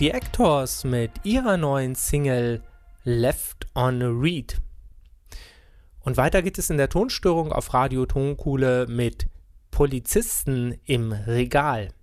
Die Actors mit ihrer neuen Single Left on Read. Und weiter geht es in der Tonstörung auf Radio Tonkuhle mit Polizisten im Regal.